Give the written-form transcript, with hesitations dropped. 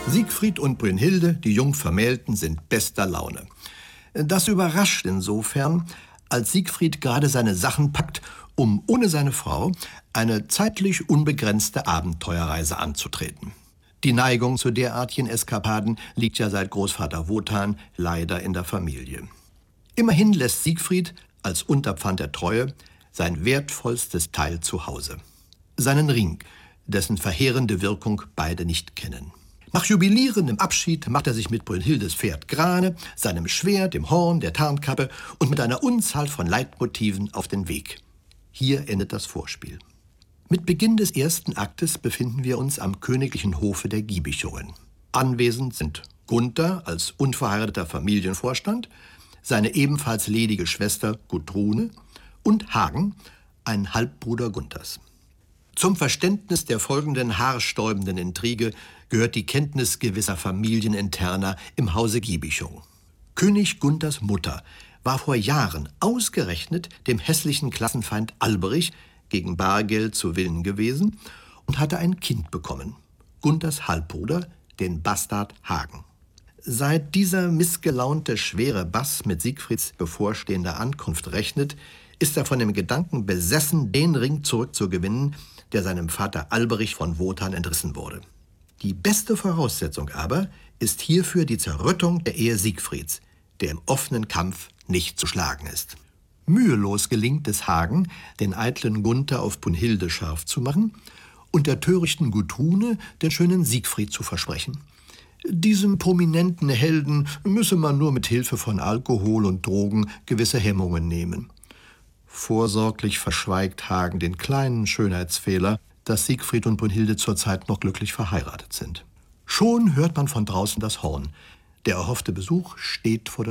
Siegfried und Brünnhilde, die Jungvermählten, sind bester Laune. Das überrascht insofern, als Siegfried gerade seine Sachen packt, um ohne seine Frau eine zeitlich unbegrenzte Abenteuerreise anzutreten. Die Neigung zu derartigen Eskapaden liegt ja seit Großvater Wotan leider in der Familie. Immerhin lässt Siegfried als Unterpfand der Treue sein wertvollstes Teil zu Hause: seinen Ring, dessen verheerende Wirkung beide nicht kennen. Nach jubilierendem Abschied macht er sich mit Brünnhildes Pferd Grane, seinem Schwert, dem Horn, der Tarnkappe und mit einer Unzahl von Leitmotiven auf den Weg. Hier endet das Vorspiel. Mit Beginn des ersten Aktes befinden wir uns am königlichen Hofe der Giebichungen. Anwesend sind Gunther als unverheirateter Familienvorstand, seine ebenfalls ledige Schwester Gudrune und Hagen, ein Halbbruder Gunthers. Zum Verständnis der folgenden haarsträubenden Intrige gehört die Kenntnis gewisser Familieninterner im Hause Giebichung. König Gunthers Mutter war vor Jahren ausgerechnet dem hässlichen Klassenfeind Alberich gegen Bargeld zu Willen gewesen und hatte ein Kind bekommen: Gunthers Halbbruder, den Bastard Hagen. Seit dieser missgelaunte schwere Bass mit Siegfrieds bevorstehender Ankunft rechnet, ist er von dem Gedanken besessen, den Ring zurückzugewinnen, der seinem Vater Alberich von Wotan entrissen wurde. Die beste Voraussetzung aber ist hierfür die Zerrüttung der Ehe Siegfrieds, der im offenen Kampf nicht zu schlagen ist. Mühelos gelingt es Hagen, den eitlen Gunther auf Brünnhilde scharf zu machen und der törichten Gudrune den schönen Siegfried zu versprechen. Diesem prominenten Helden müsse man nur mit Hilfe von Alkohol und Drogen gewisse Hemmungen nehmen. Vorsorglich verschweigt Hagen den kleinen Schönheitsfehler, dass Siegfried und Brünnhilde zurzeit noch glücklich verheiratet sind. Schon hört man von draußen das Horn. Der erhoffte Besuch steht vor der